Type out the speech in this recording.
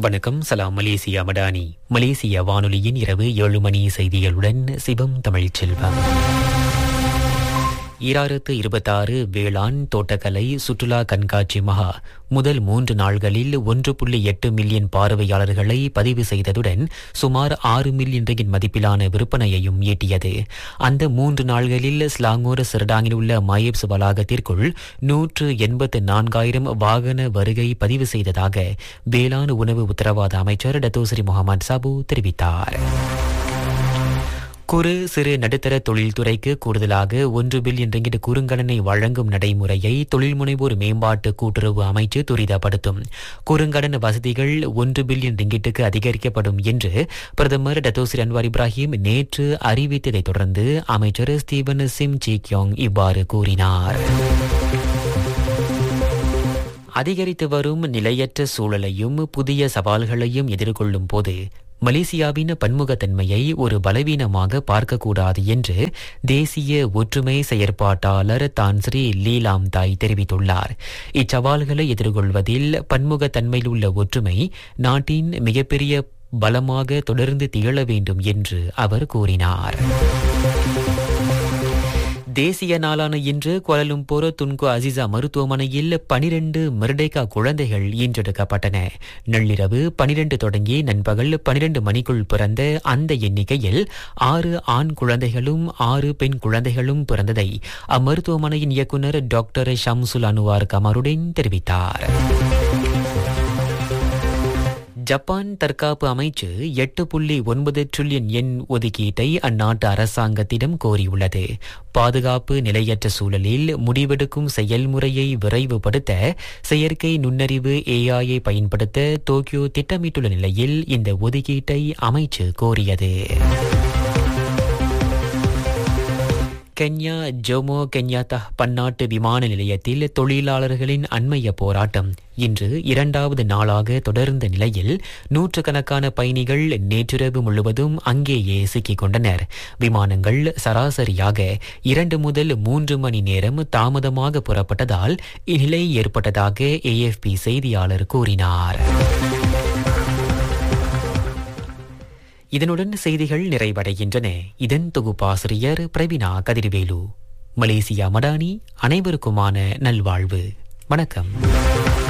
வணக்கம். சலாம் மலேசியா மடானி. மலேசிய வானொலியின் இரவு 7 மணி செய்திகளுடன் சிவம் தமிழ்ச்செல்வம். 2026 வேளாண் தோட்டக்கலை சுற்றுலா கண்காட்சி மகா முதல் 3 நாள்களில் 1.8 மில்லியன் பார்வையாளர்களை பதிவு செய்ததுடன் சுமார் 6 மில்லியன் ரிங்கிட் மதிப்பிலான விற்பனையையும் ஈட்டியது. அந்த 3 நாள்களில் ஸ்லாங்கூர் சிறடாங்கில் உள்ள மயப்ஸ் வளாகத்திற்குள் 184,000 வாகன வருகை பதிவு செய்ததாக வேளாண் உணவு உத்தரவாத அமைச்சர் டத்தோஸ்ரீ முகமது சாபு தெரிவித்தார். குறு சிறு நடுத்தர தொழில்துறைக்கு கூடுதலாக 1 பில்லியன் ரிங்கிட் குறுங்கடனை வழங்கும் நடைமுறையை தொழில் முனைவோர் மேம்பாட்டு கூட்டுறவு அமைச்சு துரிதப்படுத்தும். குறுங்கடன் வசதிகள் 1 பில்லியன் ரிங்கிட்டுக்கு அதிகரிக்கப்படும் என்று பிரதமர் டத்தோஸ்ரீ அன்வார் இப்ராஹிம் நேற்று அறிவித்ததைத் தொடர்ந்து அமைச்சர் ஸ்டீவன் சிம் சி கியோங் இவ்வாறு கூறினார். அதிகரித்து வரும் நிலையற்ற சூழலையும் புதிய சவால்களையும் எதிர்கொள்ளும் போது மலேசியாவின் பன்முகத்தன்மையை ஒரு பலவீனமாக பார்க்கக்கூடாது என்று தேசிய ஒற்றுமை செயற்பாட்டாளர் தான் ஸ்ரீ லீலாம் தாய் தெரிவித்துள்ளார். இச்சவால்களை எதிர்கொள்வதில் பன்முகத்தன்மையில் உள்ள ஒற்றுமை நாட்டின் மிகப்பெரிய பலமாக தொடர்ந்து திகழ வேண்டும் என்று அவர் கூறினார். தேசிய நாளான இன்று கோலாலம்பூர் துன்கு அசிசா மருத்துவமனையில் 12 மெர்டேகா குழந்தைகள் ஈன்றெடுக்கப்பட்டன. நள்ளிரவு 12 தொடங்கி நண்பகல் 12 மணிக்குள் பிறந்த அந்த எண்ணிக்கையில் 6 ஆண் குழந்தைகளும் 6 பெண் குழந்தைகளும் பிறந்ததை அம்மருத்துவமனையின் இயக்குநர் டாக்டர் ஷம்சுல் அனுவார் கமருடன் தெரிவித்தார். ஜப்பான் தற்காப்பு அமைச்சு 8.9 டிரில்லியன் யென் ஒதுக்கீட்டை அந்நாட்டு அரசாங்கத்திடம் கோரியுள்ளது. பாதுகாப்பு நிலையற்ற சூழலில் முடிவெடுக்கும் செயல்முறையை விரைவுபடுத்த செயற்கை நுண்ணறிவு AI பயன்படுத்த டோக்கியோ திட்டமிட்டுள்ள நிலையில் இந்த ஒதுக்கீட்டை அமைச்சு கோரியது. கென்யா ஜோமோ கென்யாத்தா பன்னாட்டு விமான நிலையத்தில் தொழிலாளர்களின் அண்மைய போராட்டம் இன்று 2வது நாளாக தொடர்ந்த நிலையில் நூற்றுக்கணக்கான பயணிகள் நேற்றிரவு முழுவதும் அங்கேயே சிக்கிக் கொண்டனர். விமானங்கள் சராசரியாக 2 முதல் 3 மணி நேரம் தாமதமாக புறப்பட்டதால் இந்நிலை ஏற்பட்டதாக AFP செய்தியாளர் கூறினார். இதனுடன் செய்திகள் நிறைவடைகின்றன. இதன் தொகுப்பாசிரியர் பிரவீனா கதிர்வேலு. மலேசியா மடானி. அனைவருக்குமான நல்வாழ்வு. வணக்கம்.